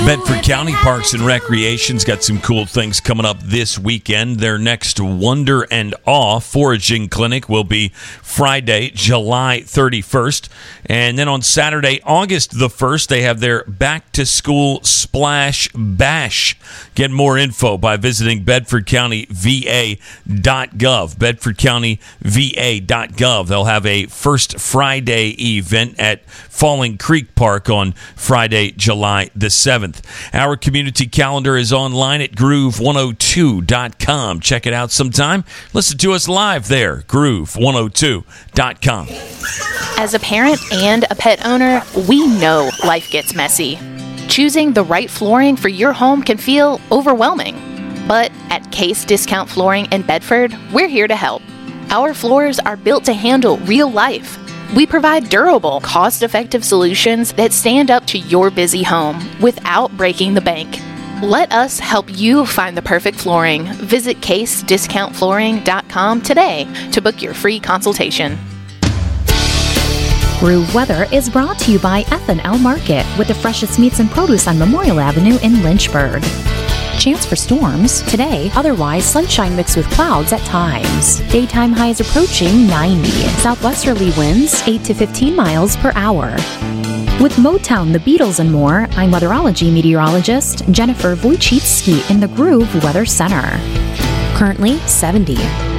Bedford County Parks and Recreation's got some cool things coming up this weekend. Their next Wonder and Awe foraging clinic will be Friday, July 31st. And then on Saturday, August the 1st, they have their Back to School Splash Bash. Get more info by visiting bedfordcountyva.gov. bedfordcountyva.gov. They'll have a First Friday event at Falling Creek Park on Friday, July the 7th. Our community calendar is online at groove102.com. Check it out sometime. Listen to us live there, groove102.com. As a parent and a pet owner, we know life gets messy. Choosing the right flooring for your home can feel overwhelming. But at Case Discount Flooring in Bedford, we're here to help. Our floors are built to handle real life. We provide durable, cost-effective solutions that stand up to your busy home without breaking the bank. Let us help you find the perfect flooring. Visit CaseDiscountFlooring.com today to book your free consultation. Groove Weather is brought to you by F&L Market with the freshest meats and produce on Memorial Avenue in Lynchburg. Chance for storms today, otherwise sunshine mixed with clouds at times. Daytime highs approaching 90. Southwesterly winds 8 to 15 miles per hour. With Motown, the Beatles, and more, I'm weatherology meteorologist Jennifer Wojcicki in the Groove Weather Center. Currently 70.